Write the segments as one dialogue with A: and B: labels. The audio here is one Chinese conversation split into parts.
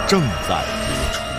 A: 正在播出。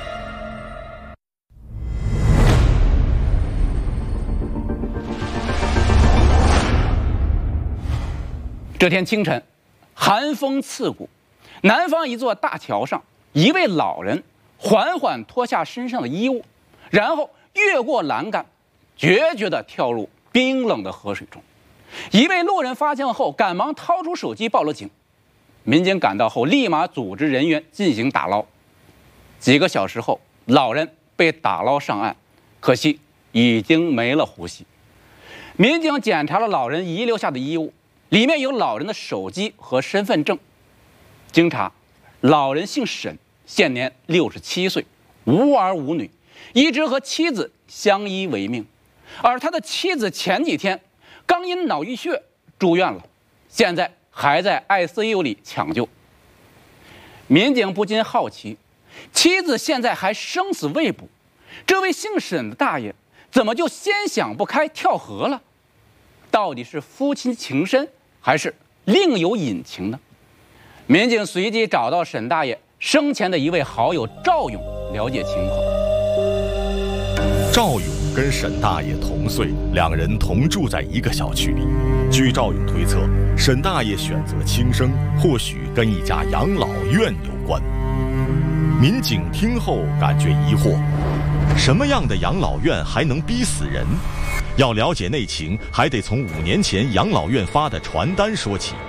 B: 这天清晨，寒风刺骨，南方一座大桥上，一位老人缓缓脱下身上的衣物，然后越过栏杆，决绝地跳入冰冷的河水中。一位路人发现后，赶忙掏出手机报了警。民警赶到后，立马组织人员进行打捞。几个小时后，老人被打捞上岸，可惜已经没了呼吸。民警检查了老人遗留下的衣物，里面有老人的手机和身份证。经查，老人姓沈，现年67岁，无儿无女，一直和妻子相依为命。而他的妻子前几天刚因脑溢血住院了，现在还在 ICU 里抢救。民警不禁好奇，妻子现在还生死未卜，这位姓沈的大爷怎么就先想不开跳河了？到底是夫妻情深，还是另有隐情呢？民警随即找到沈大爷生前的一位好友赵勇了解情况。
A: 赵勇跟沈大爷同岁，两人同住在一个小区里。据赵勇推测，沈大爷选择轻生，或许跟一家养老院有关。民警听后感觉疑惑：什么样的养老院还能逼死人？要了解内情，还得从5年前养老院发的传单说起。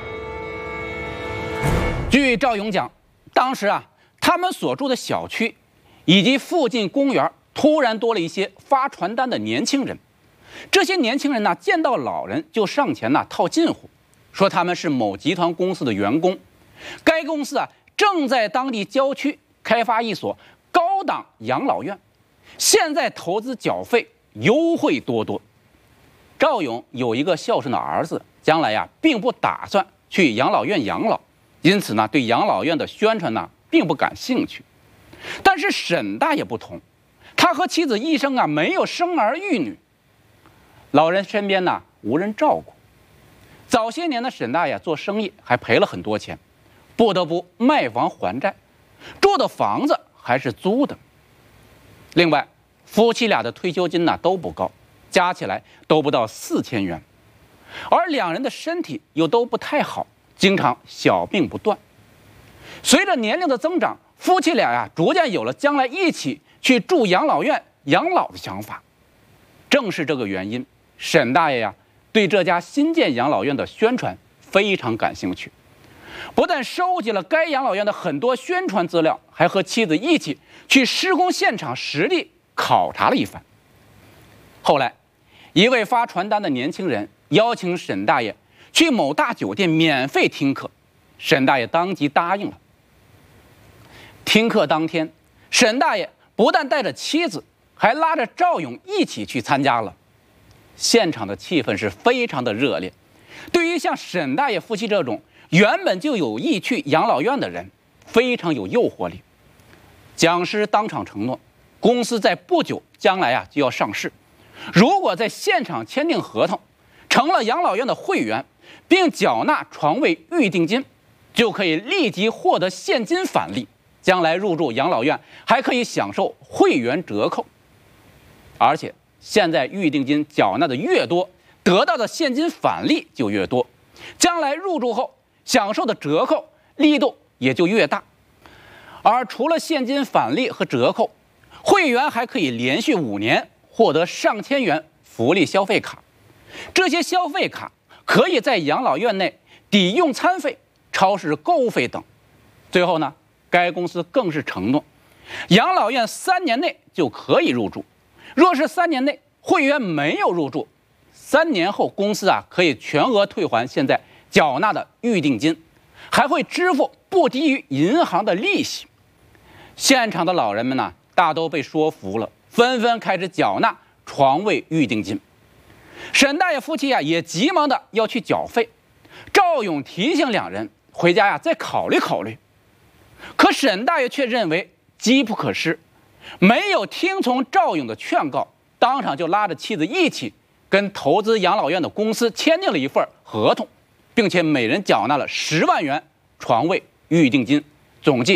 B: 据赵勇讲，当时他们所住的小区以及附近公园突然多了一些发传单的年轻人。这些年轻人见到老人就上前套近乎，说他们是某集团公司的员工，该公司正在当地郊区开发一所高档养老院，现在投资缴费优惠多多。赵勇有一个孝顺的儿子，将来并不打算去养老院养老，因此对养老院的宣传并不感兴趣。但是沈大爷不同，他和妻子一生没有生儿育女，老人身边无人照顾。早些年的沈大爷做生意还赔了很多钱，不得不卖房还债，住的房子还是租的。另外，夫妻俩的退休金都不高，加起来都不到4000元，而两人的身体又都不太好，经常小病不断。随着年龄的增长，夫妻俩逐渐有了将来一起去住养老院养老的想法。正是这个原因，沈大爷对这家新建养老院的宣传非常感兴趣，不但收集了该养老院的很多宣传资料，还和妻子一起去施工现场实地考察了一番。后来，一位发传单的年轻人邀请沈大爷去某大酒店免费听课，沈大爷当即答应了。听课当天，沈大爷不但带着妻子，还拉着赵勇一起去参加了。现场的气氛是非常的热烈，对于像沈大爷夫妻这种原本就有意去养老院的人，非常有诱惑力。讲师当场承诺，公司在不久将来就要上市，如果在现场签订合同，成了养老院的会员，并缴纳床位预定金，就可以立即获得现金返利，将来入住养老院还可以享受会员折扣。而且现在预定金缴纳的越多，得到的现金返利就越多，将来入住后享受的折扣力度也就越大。而除了现金返利和折扣，会员还可以连续5年获得上千元福利消费卡。这些消费卡可以在养老院内抵用餐费、超市购物费等。最后该公司更是承诺，养老院3年内就可以入住。若是3年内会员没有入住，3年后公司可以全额退还现在缴纳的预定金，还会支付不低于银行的利息。现场的老人们大都被说服了，纷纷开始缴纳床位预定金。沈大爷夫妻也急忙的要去缴费，赵勇提醒两人回家再考虑考虑。可沈大爷却认为机不可失，没有听从赵勇的劝告，当场就拉着妻子一起跟投资养老院的公司签订了一份合同，并且每人缴纳了10万元床位预定金，总计